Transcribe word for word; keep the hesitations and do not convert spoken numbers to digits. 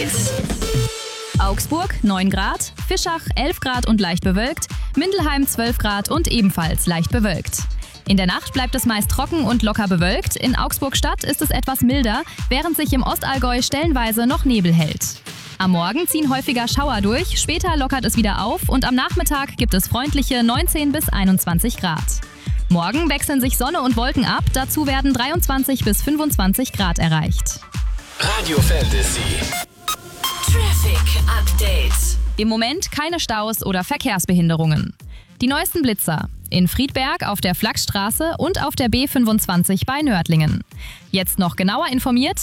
Update. Augsburg neun Grad, Fischach elf Grad und leicht bewölkt, Mindelheim zwölf Grad und ebenfalls leicht bewölkt. In der Nacht bleibt es meist trocken und locker bewölkt. In Augsburg-Stadt ist es etwas milder, während sich im Ostallgäu stellenweise noch Nebel hält. Am Morgen ziehen häufiger Schauer durch, später lockert es wieder auf und am Nachmittag gibt es freundliche neunzehn bis einundzwanzig Grad. Morgen wechseln sich Sonne und Wolken ab, dazu werden dreiundzwanzig bis fünfundzwanzig Grad erreicht. Radio Fantasy. Traffic Update. Im Moment keine Staus oder Verkehrsbehinderungen. Die neuesten Blitzer. In Friedberg auf der Flachsstraße und auf der B fünfundzwanzig bei Nördlingen. Jetzt noch genauer informiert